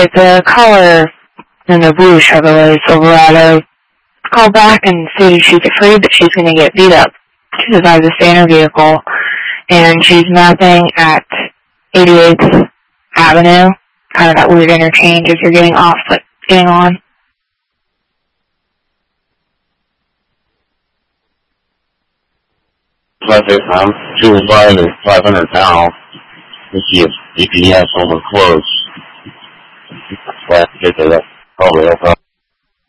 the caller in the blue Chevrolet Silverado called back and stated she's afraid that she's going to get beat up. She decides to stay in her vehicle, and she's mapping at 88th Avenue, kind of that weird interchange if you're getting off but getting on. She was buying a 500 pounds. If he has someone close, that's probably help out.